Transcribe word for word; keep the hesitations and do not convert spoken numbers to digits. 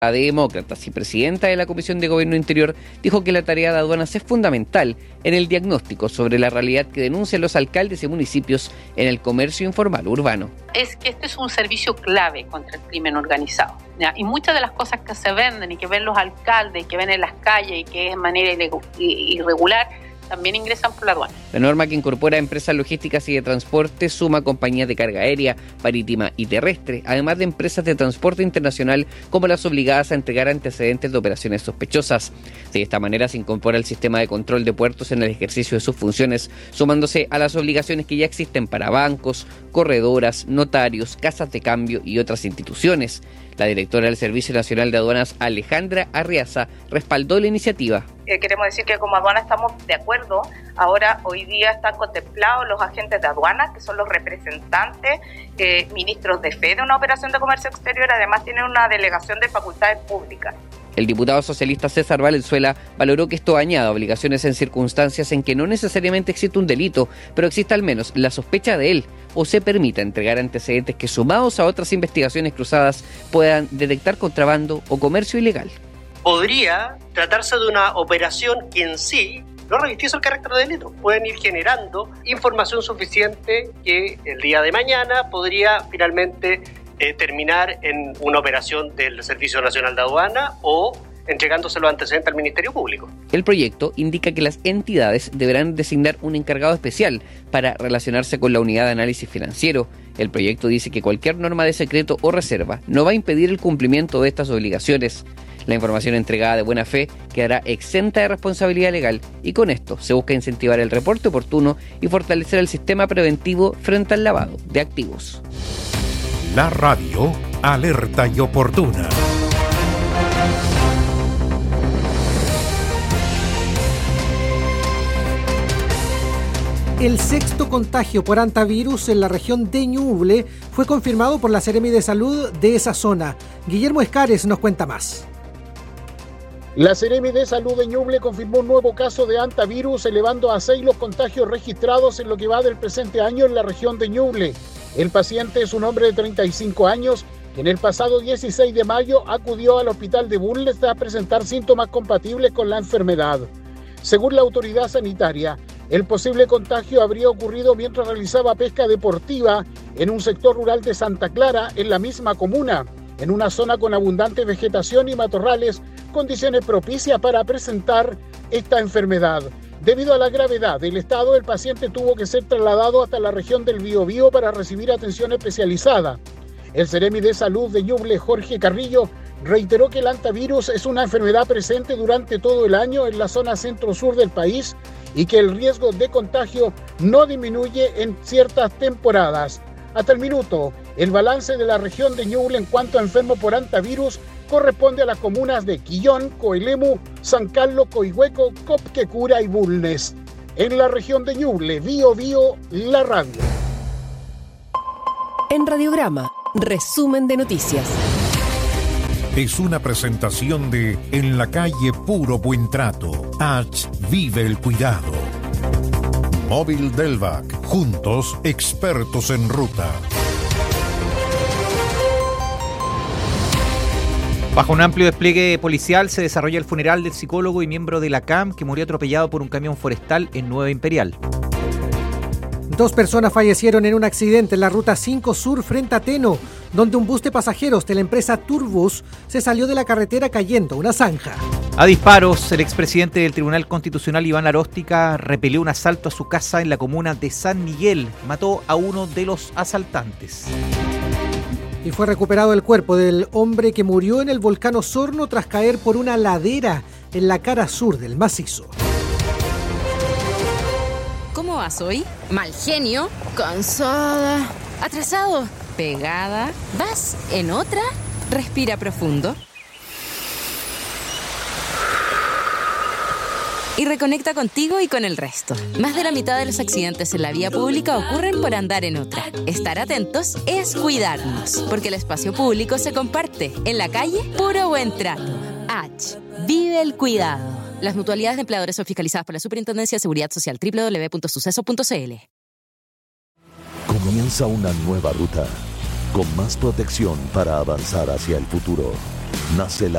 de Demócratas y presidenta de la Comisión de Gobierno Interior, dijo que la tarea de aduanas es fundamental en el diagnóstico sobre la realidad que denuncian los alcaldes y municipios en el comercio informal urbano. Es que este es un servicio clave contra el crimen organizado, ¿ya? Y muchas de las cosas que se venden y que ven los alcaldes y que ven en las calles y que es de manera irregular, también ingresan por la aduana. La norma, que incorpora empresas logísticas y de transporte, suma compañías de carga aérea, marítima y terrestre, además de empresas de transporte internacional como las obligadas a entregar antecedentes de operaciones sospechosas. De esta manera se incorpora el sistema de control de puertos en el ejercicio de sus funciones, sumándose a las obligaciones que ya existen para bancos, corredoras, notarios, casas de cambio y otras instituciones. La directora del Servicio Nacional de Aduanas, Alejandra Arriaza, respaldó la iniciativa. Eh, queremos decir que como aduana estamos de acuerdo. Ahora, hoy día están contemplados los agentes de aduana, que son los representantes, eh, ministros de fe de una operación de comercio exterior. Además, tienen una delegación de facultades públicas. El diputado socialista César Valenzuela valoró que esto añada obligaciones en circunstancias en que no necesariamente existe un delito, pero existe al menos la sospecha de él, o se permita entregar antecedentes que, sumados a otras investigaciones cruzadas, puedan detectar contrabando o comercio ilegal. Podría tratarse de una operación que en sí no revistiese el carácter de delito. Pueden ir generando información suficiente que el día de mañana podría finalmente eh, terminar en una operación del Servicio Nacional de Aduana o entregándose los antecedentes al Ministerio Público. El proyecto indica que las entidades deberán designar un encargado especial para relacionarse con la unidad de análisis financiero. El proyecto dice que cualquier norma de secreto o reserva no va a impedir el cumplimiento de estas obligaciones. La información entregada de buena fe quedará exenta de responsabilidad legal y con esto se busca incentivar el reporte oportuno y fortalecer el sistema preventivo frente al lavado de activos. La radio alerta y oportuna. El sexto contagio por hantavirus en la región de Ñuble fue confirmado por la Seremi de Salud de esa zona. Guillermo Escares nos cuenta más. La Seremi de Salud de Ñuble confirmó un nuevo caso de hantavirus, elevando a seis los contagios registrados en lo que va del presente año en la región de Ñuble. El paciente es un hombre de treinta y cinco años que en el pasado dieciséis de mayo acudió al hospital de Bulnes a presentar síntomas compatibles con la enfermedad. Según la autoridad sanitaria, el posible contagio habría ocurrido mientras realizaba pesca deportiva en un sector rural de Santa Clara, en la misma comuna, en una zona con abundante vegetación y matorrales, condiciones propicias para presentar esta enfermedad. Debido a la gravedad del estado, el paciente tuvo que ser trasladado hasta la región del Biobío para recibir atención especializada. El Seremi de Salud de Ñuble, Jorge Carrillo, reiteró que el hantavirus es una enfermedad presente durante todo el año en la zona centro-sur del país y que el riesgo de contagio no disminuye en ciertas temporadas. Hasta el minuto, el balance de la región de Ñuble en cuanto a enfermos por hantavirus corresponde a las comunas de Quillón, Coelemu, San Carlos, Coihueco, Copquecura y Bulnes. En la región de Ñuble, Bío Bío, la radio. En Radiograma, resumen de noticias. Es una presentación de En la calle Puro Buen Trato. H. Vive el cuidado. Móvil Delvac. Juntos, expertos en ruta. Bajo un amplio despliegue policial se desarrolla el funeral del psicólogo y miembro de la C A M que murió atropellado por un camión forestal en Nueva Imperial. Dos personas fallecieron en un accidente en la Ruta cinco Sur frente a Teno, donde un bus de pasajeros de la empresa Turbus se salió de la carretera cayendo a una zanja. A disparos, el expresidente del Tribunal Constitucional, Iván Aróstica, repelió un asalto a su casa en la comuna de San Miguel. Mató a uno de los asaltantes. Y fue recuperado el cuerpo del hombre que murió en el volcán Osorno tras caer por una ladera en la cara sur del macizo. ¿Cómo vas hoy? ¿Mal genio? ¿Cansada? ¿Atrasado? ¿Pegada? ¿Vas en otra? Respira profundo. Y reconecta contigo y con el resto. Más de la mitad de los accidentes en la vía pública ocurren por andar en otra. Estar atentos es cuidarnos, porque el espacio público se comparte. En la calle, puro buen trato. H. Vive el cuidado. Las mutualidades de empleadores son fiscalizadas por la Superintendencia de Seguridad Social. doble u doble u doble u punto suceso punto c l. Comienza una nueva ruta, con más protección para avanzar hacia el futuro. Nace la